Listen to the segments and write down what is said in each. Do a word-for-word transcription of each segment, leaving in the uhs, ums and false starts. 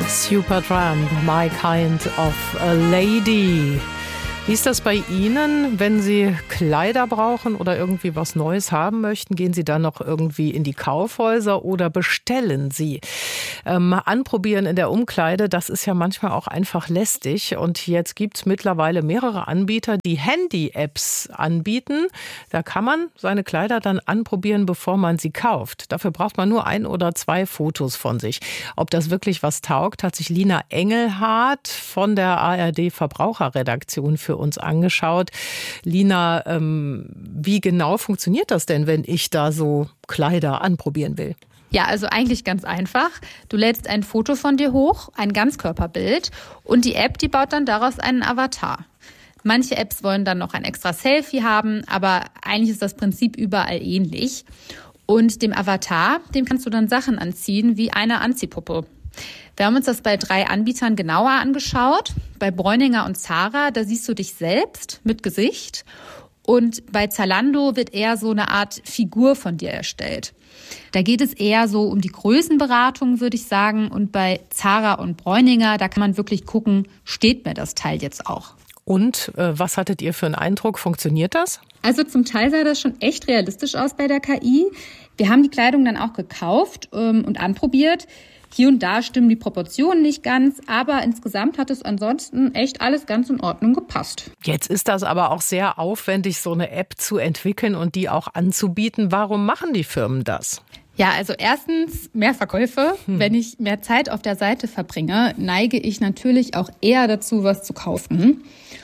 Supertramp, My Kind of a Lady. Wie ist das bei Ihnen, wenn Sie Kleider brauchen oder irgendwie was Neues haben möchten? Gehen Sie dann noch irgendwie in die Kaufhäuser oder bestellen Sie? Ähm, anprobieren in der Umkleide, das ist ja manchmal auch einfach lästig. Und jetzt gibt es mittlerweile mehrere Anbieter, die Handy-Apps anbieten. Da kann man seine Kleider dann anprobieren, bevor man sie kauft. Dafür braucht man nur ein oder zwei Fotos von sich. Ob das wirklich was taugt, hat sich Lina Engelhardt von der A R D-Verbraucherredaktion für uns angeschaut. Lina, ähm, wie genau funktioniert das denn, wenn ich da so Kleider anprobieren will? Ja, also eigentlich ganz einfach. Du lädst ein Foto von dir hoch, ein Ganzkörperbild, und die App, die baut dann daraus einen Avatar. Manche Apps wollen dann noch ein extra Selfie haben, aber eigentlich ist das Prinzip überall ähnlich. Und dem Avatar, dem kannst du dann Sachen anziehen wie eine Anziehpuppe. Wir haben uns das bei drei Anbietern genauer angeschaut. Bei Bräuninger und Zara, da siehst du dich selbst mit Gesicht. Und bei Zalando wird eher so eine Art Figur von dir erstellt. Da geht es eher so um die Größenberatung, würde ich sagen. Und bei Zara und Bräuninger, da kann man wirklich gucken, steht mir das Teil jetzt auch. Und äh, was hattet ihr für einen Eindruck? Funktioniert das? Also zum Teil sah das schon echt realistisch aus bei der K I. Wir haben die Kleidung dann auch gekauft ähm, und anprobiert. Hier und da stimmen die Proportionen nicht ganz, aber insgesamt hat es ansonsten echt alles ganz in Ordnung gepasst. Jetzt ist das aber auch sehr aufwendig, so eine App zu entwickeln und die auch anzubieten. Warum machen die Firmen das? Ja, also erstens mehr Verkäufe. Hm. Wenn ich mehr Zeit auf der Seite verbringe, neige ich natürlich auch eher dazu, was zu kaufen.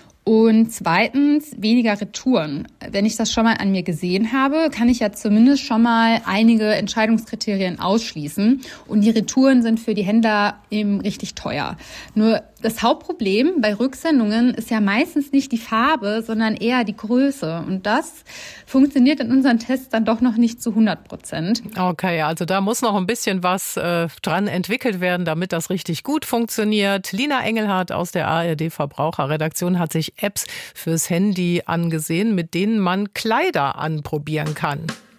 Und zweitens weniger Retouren. Wenn ich das schon mal an mir gesehen habe, kann ich ja zumindest schon mal einige Entscheidungskriterien ausschließen. Und die Retouren sind für die Händler eben richtig teuer. Nur das Hauptproblem bei Rücksendungen ist ja meistens nicht die Farbe, sondern eher die Größe. Und das funktioniert in unseren Tests dann doch noch nicht zu hundert Prozent. Okay, also da muss noch ein bisschen was äh, dran entwickelt werden, damit das richtig gut funktioniert. Lina Engelhardt aus der A R D-Verbraucherredaktion hat sich Apps fürs Handy angesehen, mit denen man Kleider anprobieren kann.